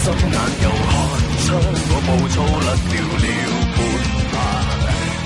睁眼又看出我暴躁甩掉了半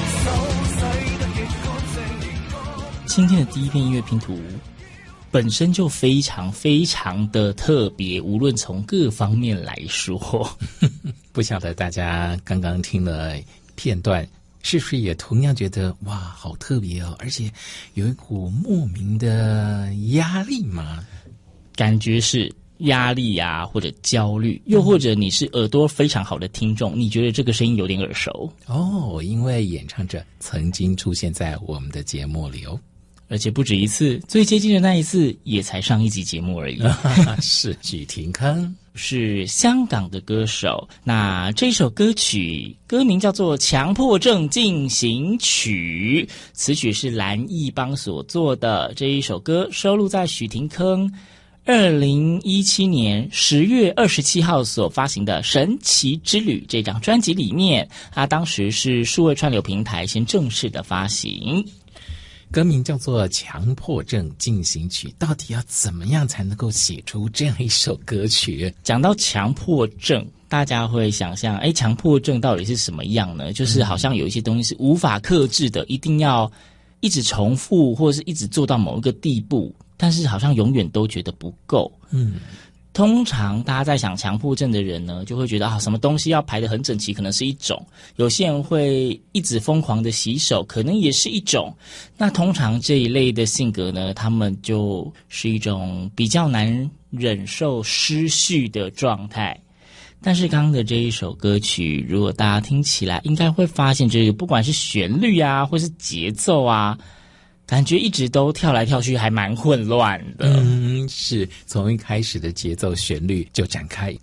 排。 今天的第一篇音乐拼图本身就非常非常的特别，无论从各方面来说。 不晓得大家刚刚听了片段，是不是也同样觉得哇，好特别哦，而且有一股莫名的压力嘛？ 感觉是压力啊，或者焦虑，又或者你是耳朵非常好的听众，你觉得这个声音有点耳熟哦，因为演唱者曾经出现在我们的节目里哦， 而且不止一次，最接近的那一次也才上一集节目而已。 是许廷铿， 是香港的歌手。那这首歌曲歌名叫做《强迫症进行曲》，此曲是蓝奕邦所作的。这一首歌收录在许廷铿2017年10月27号所发行的《神奇之旅》这张专辑里面，他当时是数位串流平台先正式的发行。 歌名叫做《强迫症进行曲》，到底要怎么样才能够写出这样一首歌曲？ 讲到强迫症，大家会想象，强迫症到底是什么样呢？就是好像有一些东西是无法克制的，一定要一直重复，或者是一直做到某一个地步，但是好像永远都觉得不够。通常大家在想强迫症的人呢，就会觉得什么东西要排得很整齐，可能是一种；有些人会一直疯狂的洗手，可能也是一种。那通常这一类的性格呢，他们就是一种比较难忍受失序的状态。但是刚刚的这一首歌曲，如果大家听起来，应该会发现这个不管是旋律啊，或是节奏啊，感觉一直都跳来跳去，还蛮混乱的。 是从一开始的节奏旋律就展开，